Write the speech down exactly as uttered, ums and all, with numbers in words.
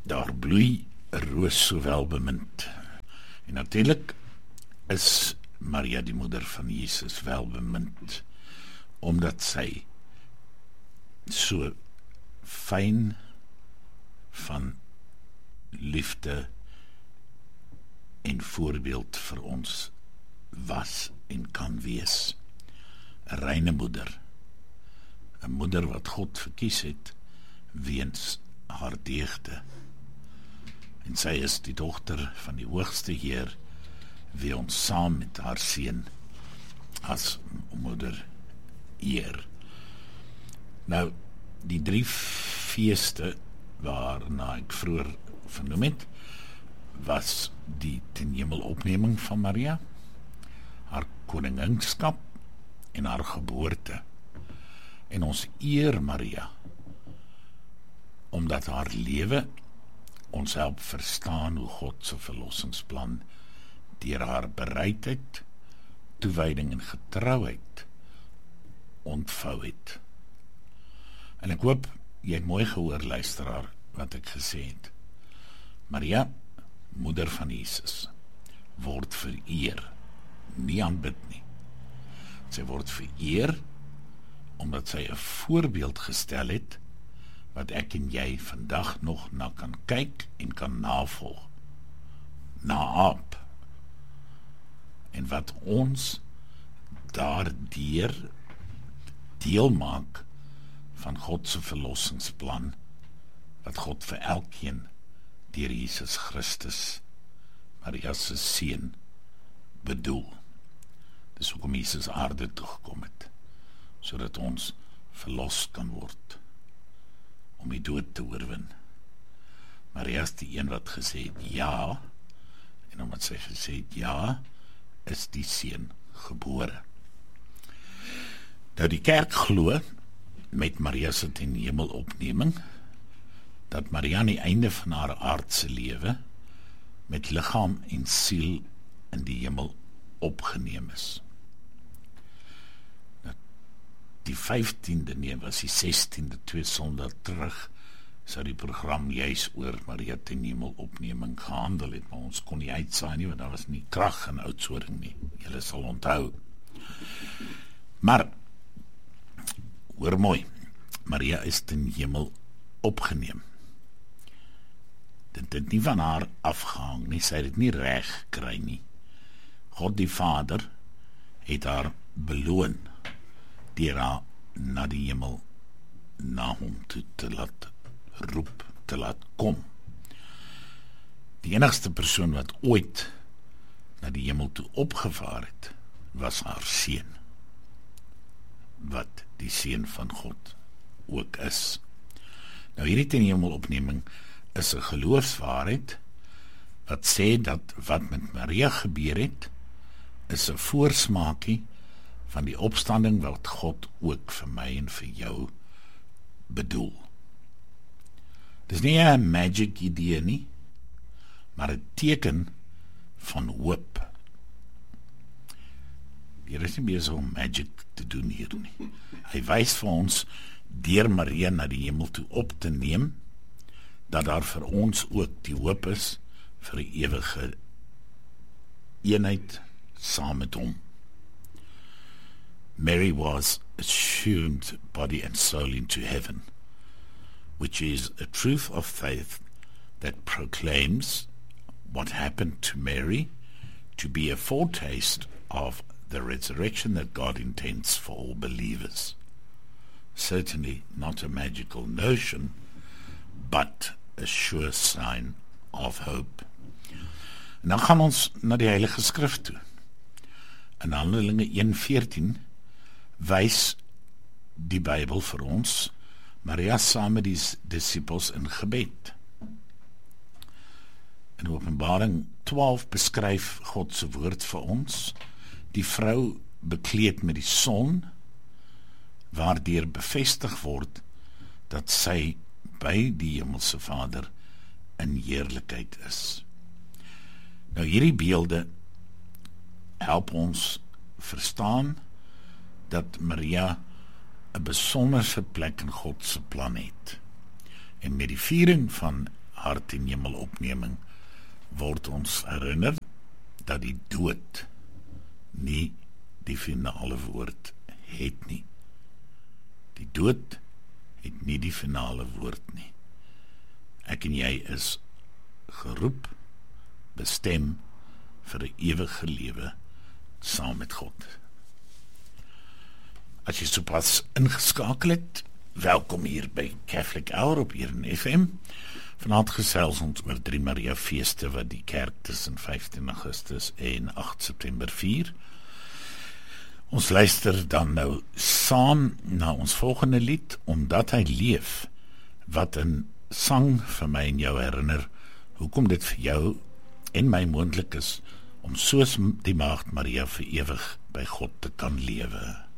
Daar bloei 'n roos so welbemind. En natuurlik is Maria die moeder van Jesus welbemind, omdat sy so fyn van liefde en voorbeeld vir ons was en kan wees. 'n Reine moeder, 'n moeder wat God verkies het weens haar deugde. En sy is die dogter van die Hoogste Heer, wie ons saam met haar seun as moeder eer. Nou, die drie feeste waarna ek vroeër vernoem het, was die ten hemelopneming van Maria, haar koninginskap en haar geboorte. En ons eer Maria, omdat haar lewe ons help verstaan hoe God se verlossingsplan deur haar bereidheid, toewyding en getrouheid ontvou het. En ek hoop jy het mooi gehoor, luisteraar, wat ek gesê het. Maria, moeder van Jesus, word vereer, nie aanbid nie. Sy word vereer omdat sy 'n voorbeeld gestel het wat ek en jy vandag nog na kan kyk en kan navolg, naap, en wat ons daardeur deel maak van God se verlossingsplan, wat God vir elkeen deur Jesus Christus, Maria se seun, bedoel. Dis hoekom Jesus aarde toe gekom het, sodat ons verlos kan word, om die dood te oorwin. Maria is die een wat gesê het ja, en omdat sy gesê het ja, is die seun gebore. Nou die kerk glo, met Maria se ten hemelopneming, dat Maria aan die einde van haar aardse lewe, met liggaam en siel in die hemel opgeneem is. Die vyftiende, nee, was die sestiende, twee Sondae terug, sou die program juis oor Maria ten hemelopneming gehandel het, maar ons kon nie uitsaai nie, want daar was nie krag in Oudtshoorn nie. Julle sal onthou. Maar, hoor mooi, Maria is ten hemel opgeneem. Dit het nie van haar afgehang nie, sy het dit nie reg gekry nie. God die Vader het haar beloon, deur haar na die hemel, na hom toe te laat roep, te laat kom. Die enigste persoon wat ooit na die hemel toe opgevaar het, was haar seun, wat die seun van God ook is. Nou hierdie ten hemelopneming is 'n geloofswaarheid, wat sê dat wat met Maria gebeur het, is 'n voorsmaakie van die opstanding wat God ook vir my en vir jou bedoel. Dis nie 'n magic idee nie, maar 'n teken van hoop. Hier is nie meer so magic te doen hier nie. Hy wys vir ons, deur Maria na die hemel toe op te neem, dat daar vir ons ook die hoop is vir 'n ewige eenheid saam met hom. Mary was assumed body and soul into heaven, which is a truth of faith that proclaims what happened to Mary to be a foretaste of the resurrection that God intends for all believers. Certainly not a magical notion, but a sure sign of hope. En dan gaan ons na die Heilige Skrif toe. In Handelinge een veertien wys die Bybel vir ons Maria saam met die disippels in gebed. In Openbaring twaalf beskryf God se woord vir ons die vrou bekleed met die son, waardeur bevestig word dat sy by die Hemelse Vader in heerlikheid is. Nou hierdie beelde help ons verstaan dat Maria 'n besonderse plek in God se plan het. En met die viering van hart en hemelopneming word ons herinner dat die dood nie die finale woord het nie. Die dood het nie die finale woord nie. Ek en jy is geroep, bestem vir 'n ewige lewe saam met God. As jy sopas ingeskakel het, welkom hier by Catholic Hour op hier in F M. Vanaand gesels ons oor drie Maria feeste wat die kerk tussen vyftien Augustus en agt September vier. Ons luister dan nou saam na ons volgende lied, Omdat hy leef, wat in sang vir my en jou herinner, hoekom dit vir jou en my moontlik is om soos die maagd Maria vir ewig by God te kan lewe.